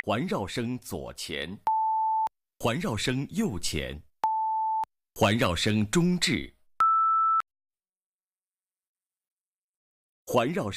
环绕声左前，环绕声右前，环绕声中置，环绕声